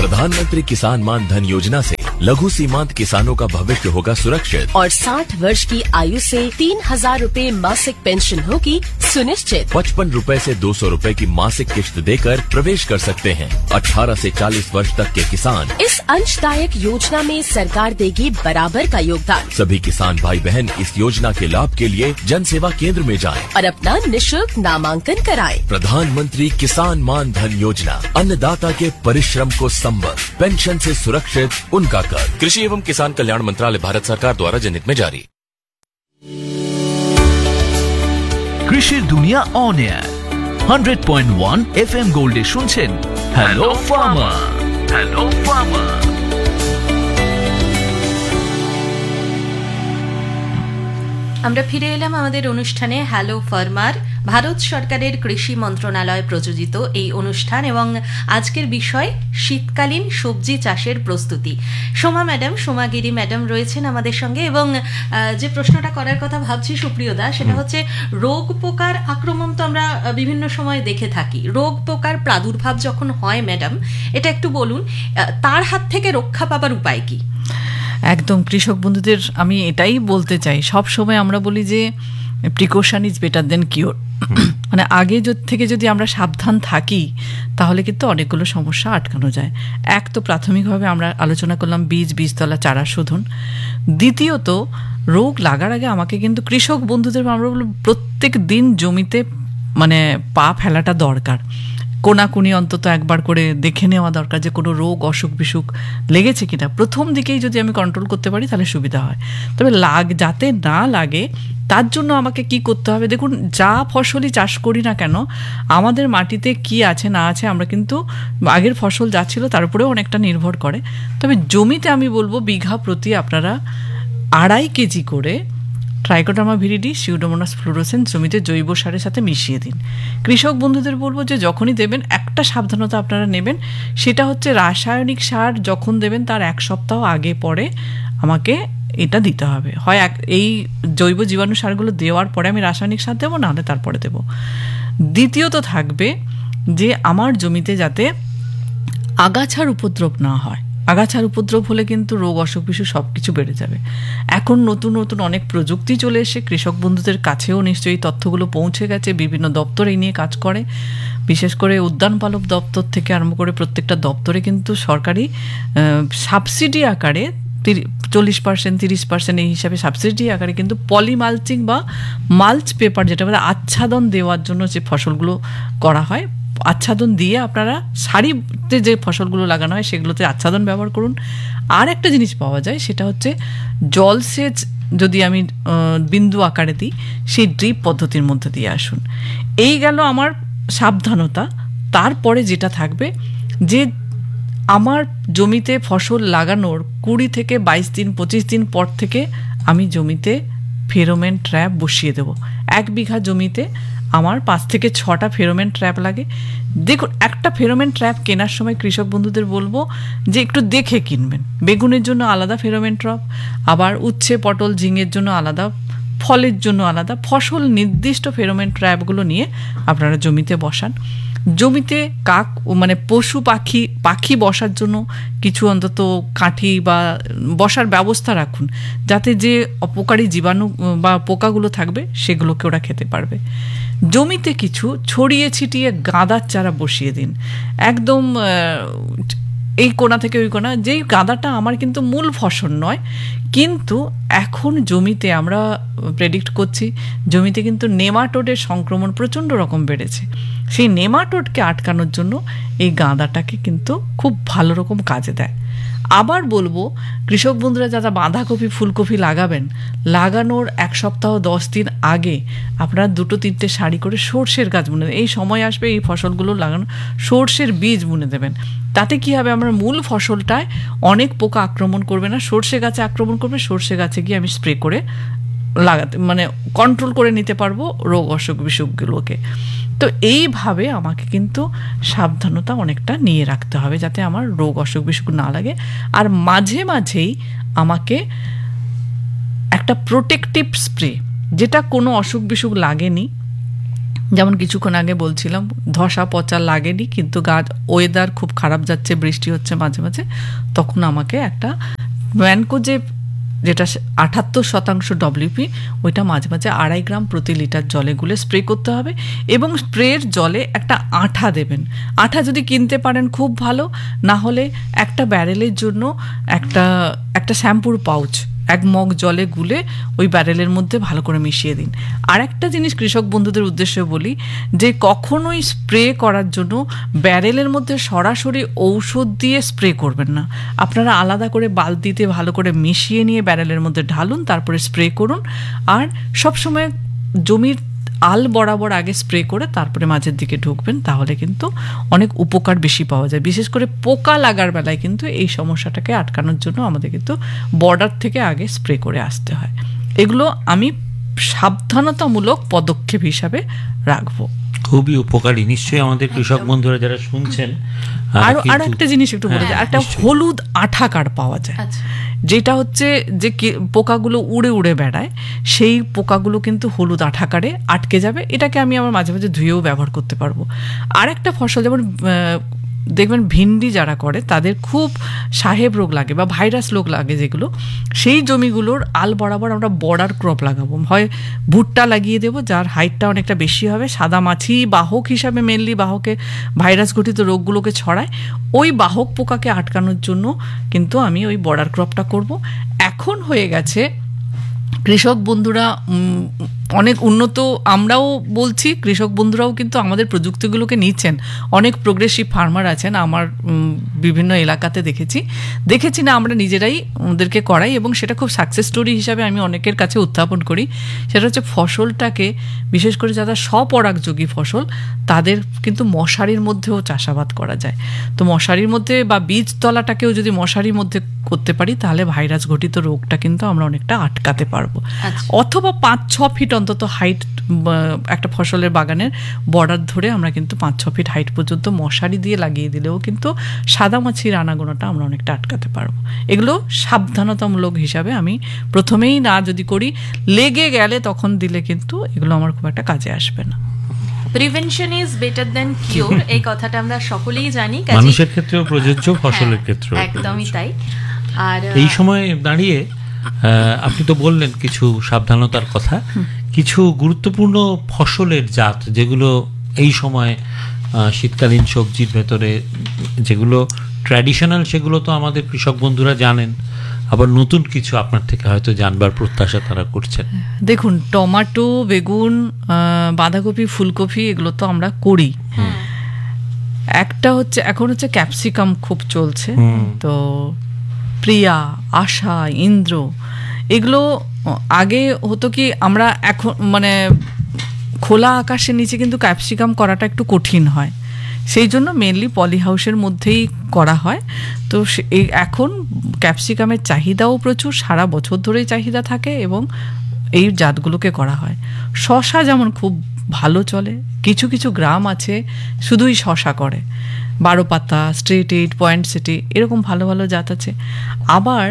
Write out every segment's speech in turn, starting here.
प्रधानमंत्री किसान मान धन योजना से लघु सीमांत किसानों का भविष्य होगा सुरक्षित और 60 वर्ष की आयु से 3,000 रूपए मासिक पेंशन होगी सुनिश्चित। 55 रूपए से 200 रूपए की मासिक किश्त देकर प्रवेश कर सकते हैं। 18 से 40 वर्ष तक के किसान इस अंशदायक योजना में सरकार देगी बराबर का योगदान। सभी किसान भाई बहन इस योजना के लाभ के लिए जन सेवा केंद्र में जाएं और अपना निशुल्क नामांकन कराएं। प्रधानमंत्री किसान मान धन योजना, अन्नदाता के परिश्रम को संबल, पेंशन से सुरक्षित उनका कर। कृषि एवं किसान कल्याण मंत्रालय, भारत सरकार द्वारा जनहित में जारी। কৃষির দুনিয়া অন এয়ার 100.1 FM গোল্ডে শুনছেন হ্যালো ফার্মার। Hello farmer. আমরা ফিরে এলাম আমাদের অনুষ্ঠানে হ্যালো ফার্মার। ভারত সরকারের কৃষি মন্ত্রণালয় প্রযোজিত এই অনুষ্ঠান এবং আজকের বিষয় শীতকালীন সবজি চাষের প্রস্তুতি। সোমা গিরি ম্যাডাম রয়েছেন আমাদের সঙ্গে এবং যে প্রশ্নটা করার কথা ভাবছি সুপ্রিয়দা, সেটা হচ্ছে রোগ পোকার আক্রমণ তো আমরা বিভিন্ন সময় দেখে থাকি। রোগ পোকার প্রাদুর্ভাব যখন হয় ম্যাডাম, এটা একটু বলুন, তার হাত থেকে রক্ষা পাবার উপায় কি? একদম কৃষক বন্ধুদের আমি এটাই বলতে চাই, সব সময় আমরা বলি যে precaution is better then cure. মানে আগে থেকে যদি আমরা সাবধান থাকি তাহলে কিন্তু অনেকগুলো সমস্যা আটকানো যায়। এক তো প্রাথমিকভাবে আমরা আলোচনা করলাম বীজতলা চারা শোধন। দ্বিতীয়ত রোগ লাগার আগে আমাকে কিন্তু কৃষক বন্ধুদের আমরা বলব প্রত্যেক দিন জমিতে মানে পা ফেলাটা দরকার। কোনাকুনি অন্তত একবার করে দেখে নেওয়া দরকার যে কোনো রোগ অসুখ বিসুখ লেগেছে কিনা। প্রথম দিকেই যদি আমি কন্ট্রোল করতে পারি তাহলে সুবিধা হয়। তবে যাতে না লাগে তার জন্য আমাকে কি করতে হবে, দেখুন যা ফসলই চাষ করি না কেন আমাদের মাটিতে কি আছে না আছে আমরা কিন্তু আগের ফসল যা ছিল তার উপরেও অনেকটা নির্ভর করে। তবে জমিতে আমি বলবো বিঘা প্রতি আপনারা 2.5 কেজি করে ট্রাইকোডার্মা ভিরিডি, সিউডোমোনাস ফ্লোরোসেন্স জমিতে জৈব সারের সাথে মিশিয়ে দিন। কৃষক বন্ধুদের বলবো যে যখনই দেবেন একটা সাবধানতা আপনারা নেবেন, সেটা হচ্ছে রাসায়নিক সার যখন দেবেন তার 1 সপ্তাহ আগে পরে আমাকে এটা দিতে হবে। হয় এই জৈব জীবাণু সারগুলো দেওয়ার পরে আমি রাসায়নিক সার দেবো, নাহলে তারপরে দেবো। দ্বিতীয়ত থাকবে যে আমার জমিতে যাতে আগাছার উপদ্রব না হয়। আগাছার উপদ্রব হলে কিন্তু রোগ অসুখ বিসুখ সব কিছু বেড়ে যাবে। এখন নতুন নতুন অনেক প্রযুক্তি চলে এসে কৃষক বন্ধুদের কাছেও নিশ্চয়ই তথ্যগুলো পৌঁছে গেছে। বিভিন্ন দপ্তর এই নিয়ে কাজ করে, বিশেষ করে উদ্যান পালক দপ্তর থেকে আরম্ভ করে প্রত্যেকটা দপ্তরে কিন্তু সরকারি সাবসিডি আকারে 40%, 30% এই হিসাবে সাবসিডি আকারে কিন্তু পলিমালচিং বা মালচ পেপার, যেটা বলে আচ্ছাদন দেওয়ার জন্য যে ফসলগুলো করা হয়, আচ্ছাদন দিয়ে আপনারা সারিতে যে ফসলগুলো লাগানো হয় সেগুলোতে আচ্ছাদন ব্যবহার করুন। আর একটা জিনিস পাওয়া যায়, সেটা হচ্ছে জলসেচ যদি আমি বিন্দু আকারে দিই, সেই ড্রিপ পদ্ধতির মধ্যে দিয়ে আসুন। এই গেল আমার সাবধানতা। তারপরে যেটা থাকবে যে আমার জমিতে ফসল লাগানোর 20 থেকে 22 দিন 25 দিন পর থেকে আমি জমিতে ফেরোমেন ট্র্যাপ বসিয়ে দেব। 1 বিঘা জমিতে আমার 5 থেকে 6টা ফেরোমেন ট্র্যাপ লাগে। দেখুন একটা ফেরোমেন ট্র্যাপ কেনার সময় কৃষক বন্ধুদের বলবো যে একটু দেখে কিনবেন। বেগুনের জন্য আলাদা ফেরোমেন ট্র্যাপ, আবার উচ্ছে পটল ঝিঙের জন্য আলাদা, ফলের জন্য আলাদা, ফসল নির্দিষ্ট ফেরোমেন ট্র্যাপগুলো নিয়ে আপনারা জমিতে বসান। জমিতে মানে পশু পাখি বসার জন্য কিছু অন্তত কাঠি বা বসার ব্যবস্থা রাখুন, যাতে যে অপকারী জীবাণু বা পোকাগুলো থাকবে সেগুলোকে ওরা খেতে পারবে। জমিতে কিছু ছড়িয়ে ছিটিয়ে গাঁদার চারা বসিয়ে দিন, একদম এই কোণা থেকে ওই কোণা। যেই গাঁদাটা আমার কিন্তু মূল ফসল নয়, কিন্তু এখন জমিতে আমরা প্রেডিক্ট করছি জমিতে কিন্তু নেমাটোডের সংক্রমণ প্রচণ্ড রকম বেড়েছে। সেই নেমাটোডকে আটকানোর জন্য এই গাঁদাটাকে কিন্তু খুব ভালো রকম কাজে দেয়। আবার বলবো কৃষক বন্ধুরা যারা বাঁধাকপি ফুলকপি লাগাবেন, লাগানোর 1 সপ্তাহ 10 দিন আগে আপনারা 2-3টে সারি করে সর্ষের গাছ বুনে দেবেন। এই সময় আসবে এই ফসলগুলো লাগানো, সর্ষের বীজ বুনে দেবেন। তাতে কি হবে, আমার মূল ফসলটায় অনেক পোকা আক্রমণ করবে না, সর্ষে গাছে আক্রমণ করবে, সর্ষে গাছে গিয়ে আমি স্প্রে করে লাগাতে মানে কন্ট্রোল করে নিতে পারবো রোগ অসুখ বিসুখগুলোকে। তো এইভাবে আমাকে কিন্তু সাবধানতা অনেকটা নিয়ে রাখতে হবে যাতে আমার রোগ অসুখ বিসুখ না লাগে। আর মাঝে মাঝেই আমাকে একটা প্রোটেকটিভ স্প্রে, যেটা কোনো অসুখ বিসুখ লাগেনি যেমন কিছুক্ষণ আগে বলছিলাম ধসা পচা লাগেনি, কিন্তু গাছ ওয়েদার খুব খারাপ যাচ্ছে, বৃষ্টি হচ্ছে মাঝে মাঝে, তখন আমাকে একটা ম্যানকো যেটা 78% WP, ওইটা মাঝে মাঝে 2.5 গ্রাম প্রতি লিটার জলে গুলে স্প্রে করতে হবে। এবং স্প্রের জলে একটা আঠা দেবেন। আঠা যদি কিনতে পারেন খুব ভালো, না হলে একটা ব্যারেলের জন্য একটা শ্যাম্পুর পাউচ 1 মগ জলে গুলে ওই ব্যারেলের মধ্যে ভালো করে মিশিয়ে দিন। আর একটা জিনিস কৃষক বন্ধুদের উদ্দেশ্যে বলি, যে কখনোই স্প্রে করার জন্য ব্যারেলের মধ্যে সরাসরি ঔষধ দিয়ে স্প্রে করবেন না। আপনারা আলাদা করে বালতিতে ভালো করে মিশিয়ে নিয়ে ব্যারেলের মধ্যে ঢালুন, তারপরে স্প্রে করুন। আর সবসময় জমির আল বরাবর আগে স্প্রে করে তারপরে মাঝের দিকে ঢুকবেন, তাহলে কিন্তু অনেক উপকার বেশি পাওয়া যায়। বিশেষ করে পোকা লাগার বেলায় কিন্তু এই সমস্যাটাকে আটকানোর জন্য আমাদের কিন্তু বর্ডার থেকে আগে স্প্রে করে আসতে হয়। এগুলো আমি সাবধানতামূলক পদক্ষেপ হিসাবে রাখবো। খুবই উপকারী, নিশ্চয়ই আমাদের কৃষক বন্ধুরা যারা শুনছেন। আর একটা জিনিস একটু বলে যায়, একটা হলুদ আঠা কার্ড পাওয়া যায়, যেটা হচ্ছে যে পোকাগুলো উড়ে উড়ে বেড়ায়, সেই পোকাগুলো কিন্তু হলুদ আঠা কার্ডে আটকে যাবে। এটাকে আমি আমার মাঝে মাঝে ধুয়েও ব্যবহার করতে পারবো। আর একটা ফসল যেমন দেখবেন ভিন্ডি যারা করে তাদের খুব সাহেব রোগ লাগে বা ভাইরাস রোগ লাগে, যেগুলো সেই জমিগুলোর আল বরাবর আমরা বর্ডার ক্রপ লাগাবো। হয় ভুট্টা লাগিয়ে দেবো, যার হাইটটা অনেকটা বেশি হবে, সাদা মাছি বাহক হিসাবে মেনলি বাহকে ভাইরাস ঘটিত রোগগুলোকে ছড়ায়। ওই বাহক পোকাকে আটকানোর জন্য কিন্তু আমি ওই বর্ডার ক্রপটা করব। এখন হয়ে গেছে কৃষক বন্ধুরা অনেক উন্নত, আমরাও বলছি, কৃষক বন্ধুরাও কিন্তু আমাদের প্রযুক্তিগুলোকে নিচ্ছেন। অনেক প্রোগ্রেসিভ ফার্মার আছেন, আমার বিভিন্ন এলাকাতে দেখেছি না, আমরা নিজেরাই ওদেরকে করাই এবং সেটা খুব সাকসেস স্টোরি হিসাবে আমি অনেকের কাছে উত্থাপন করি। সেটা হচ্ছে ফসলটাকে, বিশেষ করে যারা স্বপরাগযোগী ফসল, তাদের কিন্তু মশারির মধ্যেও চাষাবাদ করা যায়। তো মশারির মধ্যে বা বীজতলাটাকেও যদি মশারির মধ্যে করতে পারি, তাহলে ভাইরাস ঘটিত রোগটা কিন্তু আমরা অনেকটা আটকাতে পারবো। অথবা 5-6 ফিট অন্তত হাইট একটা ফসলের বাগানের বর্ডার ধরে আমরা কিন্তু 5-6 ফিট হাইট পর্যন্ত মশারি দিয়ে লাগিয়ে দিলেও কিন্তু সাদা মাছির আনাগোনাটা আমরা অনেকটা আটকাতে পারবো। এগুলো সাবধানতামূলক হিসাবে আমি প্রথমেই না যদি করি, লেগে গেলে তখন দিলে কিন্তু এগুলো আমার খুব একটা কাজে আসবে না। Prevention is better than cure, এই কথাটা আমরা সকলেই জানি, মানুষের ক্ষেত্রেও প্রযোজ্য, ফসলের ক্ষেত্রেও একদমই তাই। আর এই সময় দাঁড়িয়ে আপনি তো বললেন কিছু সাবধানতার কথা, কিছু গুরুত্বপূর্ণ ফসলের জাত যেগুলো এই সময় শীতকালীন সবজির ভেতরে যেগুলো ট্র্যাডিশনাল, সেগুলো তো আমাদের কৃষক বন্ধুরা জানেন, আবার নতুন কিছু আপনার থেকে হয়তো জানবার প্রত্যাশা তারা করছেন। দেখুন, টমেটো, বেগুন, বাঁধাকপি, ফুলকপি এগুলো তো আমরা করি। একটা হচ্ছে এখন হচ্ছে ক্যাপসিকাম খুব চলছে, তো প্রিয়া, আশা, ইন্দ্র, এগুলো আগে হতো কি, আমরা এখন মানে খোলা আকাশের নিচে কিন্তু ক্যাপসিকাম করাটা একটু কঠিন হয়, সেই জন্য মেনলি পলি হাউসের মধ্যেই করা হয়। তো এখন ক্যাপসিকামের চাহিদাও প্রচুর, সারা বছর ধরেই চাহিদা থাকে এবং এই জাতগুলোকে করা হয়। শশা যেমন খুব ভালো চলে, কিছু কিছু গ্রাম আছে শুধুই শশা করে, 12 পাতা, স্ট্রেট 8, পয়েন্ট সিটি, এরকম ভালো ভালো জাত আছে। আবার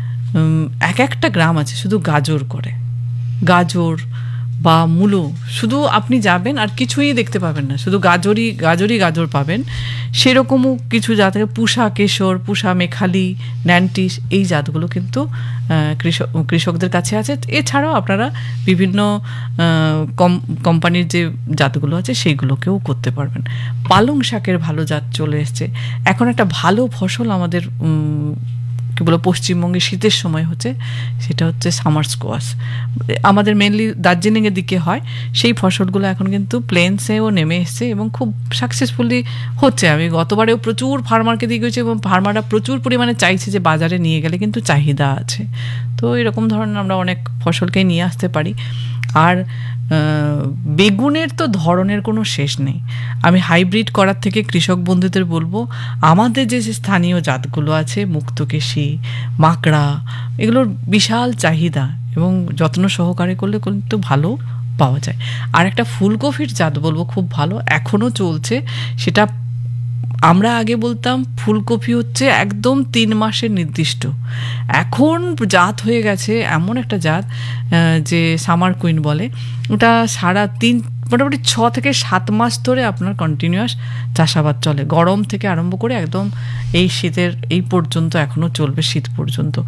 একটা গ্রাম আছে শুধু গাজর করে, গাজর বা মূলো, শুধু আপনি যাবেন আর কিছুই দেখতে পাবেন না, শুধু গাজর পাবেন। সেরকমও কিছু জাত আছে, পুষা কেশর, পুষা মেখালি, ন্যান্টিস, এই জাতগুলো কিন্তু কৃষকদের কাছে আছে। এছাড়াও আপনারা বিভিন্ন কোম্পানির যে জাতগুলো আছে সেইগুলোকেও করতে পারবেন। পালং শাকের ভালো জাত চলে এসছে। এখন একটা ভালো ফসল আমাদের কি বলো পশ্চিমবঙ্গে শীতের সময় হচ্ছে, সেটা হচ্ছে সামার স্কোয়াশ। আমাদের মেনলি দার্জিলিংয়ের দিকে হয়, সেই ফসলগুলো এখন কিন্তু প্লেন্সেও নেমে এসছে এবং খুব সাকসেসফুলি হচ্ছে। আমি গতবারেও প্রচুর ফার্মারকে দিয়ে গেছি এবং ফার্মাররা প্রচুর পরিমাণে চাইছে যে বাজারে নিয়ে গেলে কিন্তু চাহিদা আছে। তো এরকম ধরনের আমরা অনেক ফসলকেই নিয়ে আসতে পারি। আর বেগুনের তো ধরনের কোনো শেষ নেই। আমি হাইব্রিড করার থেকে কৃষক বন্ধুদের বলবো, আমাদের যে স্থানীয় জাতগুলো আছে, মুক্তকেশী, মাকড়া, এগুলোর বিশাল চাহিদা এবং যত্ন সহকারে করলে কিন্তু ভালো পাওয়া যায়। আর একটা ফুলকপির জাত বলবো খুব ভালো, এখনও চলছে। সেটা আমরা আগে বলতাম ফুলকপি হচ্ছে একদম 3 মাসের নির্দিষ্ট, এখন জাত হয়ে গেছে এমন একটা জাত যে সামার কুইন বলে, ওটা সারা মোটামুটি 6 থেকে 7 মাস ধরে আপনার কন্টিনিউয়াস চাষাবাদ চলে, গরম থেকে আরম্ভ করে একদম এই শীতের এই পর্যন্ত, এখনো চলবে শীত পর্যন্ত।